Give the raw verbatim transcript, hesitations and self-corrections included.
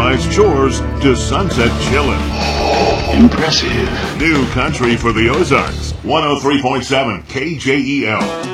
centralized chores to sunset chillin'. Impressive. New country for the Ozarks. one oh three point seven K J E L.